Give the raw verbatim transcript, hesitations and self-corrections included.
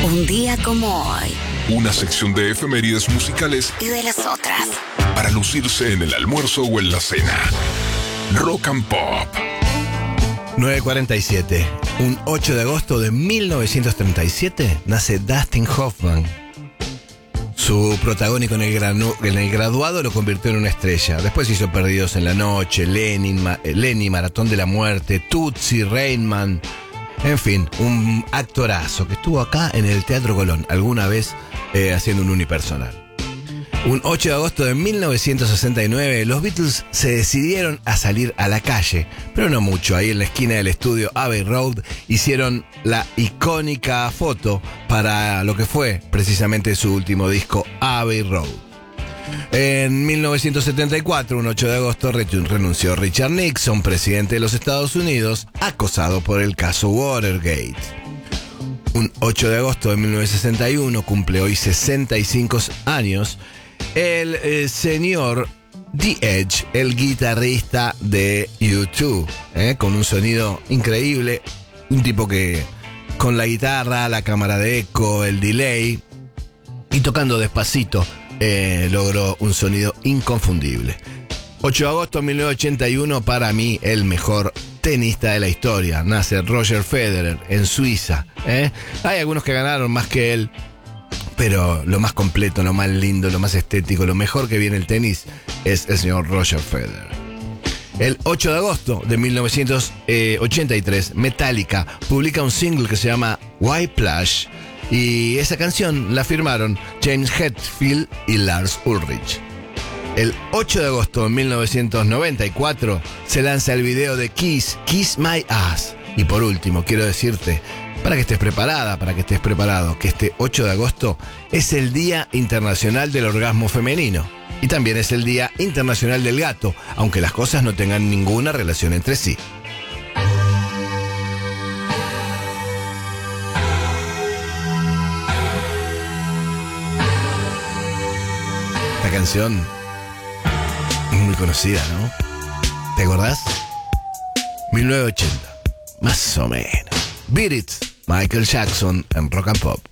Un día como hoy. Una sección de efemérides musicales Y de las otras. para lucirse en el almuerzo o en la cena. Rock and Pop. nueve cuarenta y siete. Un ocho de agosto de mil novecientos treinta y siete nace Dustin Hoffman. Su protagónico en el, granu- en el graduado lo convirtió en una estrella. Después hizo Perdidos en la Noche, Lenin, Ma- Lenny, Maratón de la Muerte, Tootsie, Rain Man. En fin, un actorazo que estuvo acá en el Teatro Colón alguna vez eh, haciendo un unipersonal. Un ocho de agosto de mil novecientos sesenta y nueve, los Beatles se decidieron a salir a la calle, pero no mucho. Ahí en la esquina del estudio Abbey Road hicieron la icónica foto para lo que fue precisamente su último disco, Abbey Road. En mil novecientos setenta y cuatro, un ocho de agosto, renunció Richard Nixon, presidente de los Estados Unidos, acosado por el caso Watergate. Un ocho de agosto de mil novecientos sesenta y uno, cumple hoy sesenta y cinco años, el eh, señor The Edge, el guitarrista de U dos, eh, con un sonido increíble, un tipo que con la guitarra, la cámara de eco, el delay y tocando despacito eh, logró un sonido inconfundible. ocho de agosto de mil novecientos ochenta y uno, para mí el mejor tenista de la historia, nace Roger Federer en Suiza. ¿eh? Hay algunos que ganaron más que él, pero lo más completo, lo más lindo, lo más estético, lo mejor que viene el tenis es el señor Roger Federer. El ocho de agosto de mil novecientos ochenta y tres, Metallica publica un single que se llama White Plush, y esa canción la firmaron James Hetfield y Lars Ulrich. El ocho de agosto de mil novecientos noventa y cuatro se lanza el video de Kiss, Kiss My Ass. Y por último, quiero decirte, para que estés preparada, para que estés preparado, que este ocho de agosto es el Día Internacional del Orgasmo Femenino. Y también es el Día Internacional del Gato, aunque las cosas no tengan ninguna relación entre sí. Esta canción es muy conocida, ¿no? ¿Te acordás? mil novecientos ochenta, más o menos. Beat It, Michael Jackson en Rock and Pop.